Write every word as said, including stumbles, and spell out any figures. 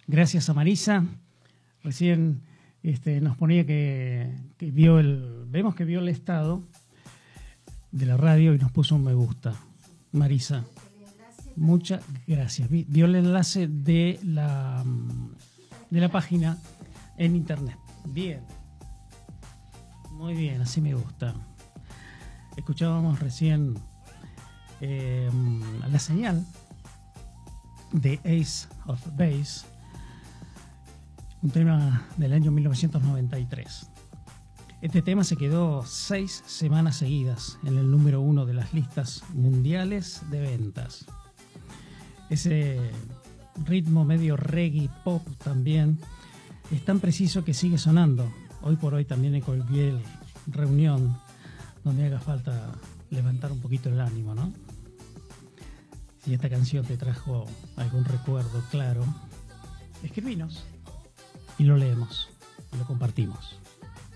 Gracias a Marisa. Recién este, nos ponía que, que vio el, vemos que vio el estado de la radio y nos puso un me gusta. Marisa, muchas gracias. Vio el enlace de la, de la página en internet. Bien. Muy bien, así me gusta. Escuchábamos recién eh, la señal de Ace of Base, un tema del año mil novecientos noventa y tres. Este tema se quedó seis semanas seguidas en el número uno de las listas mundiales de ventas. Ese ritmo medio reggae pop también es tan preciso que sigue sonando hoy por hoy también en cualquier reunión donde haga falta levantar un poquito el ánimo, ¿no? Si esta canción te trajo algún recuerdo claro, escribinos y lo leemos y lo compartimos.